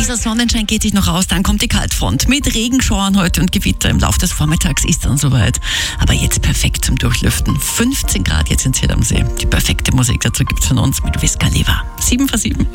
Dieser Sonnenschein geht sich noch aus, dann kommt die Kaltfront mit Regenschauern heute und Gewitter. Im Laufe des Vormittags ist dann soweit. Aber jetzt perfekt zum Durchlüften. 15 Grad jetzt in Zell am See. Die perfekte Musik dazu gibt's von uns mit Wiz Khalifa. 7 vor 7.